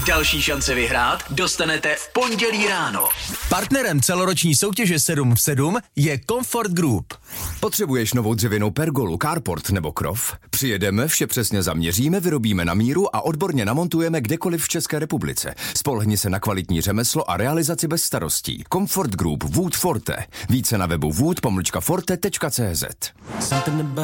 Další šance vyhrát dostanete v pondělí ráno. Partnerem celoroční soutěže 7 v 7 je Comfort Group. Potřebuješ novou dřevěnou pergolu, carport nebo krov? Přijedeme, vše přesně zaměříme, vyrobíme na míru a odborně namontujeme kdekoliv v České republice. Spolehni se na kvalitní řemeslo a realizaci bez starostí. Comfort Group Wood Forte. Více na webu wood-forte.cz.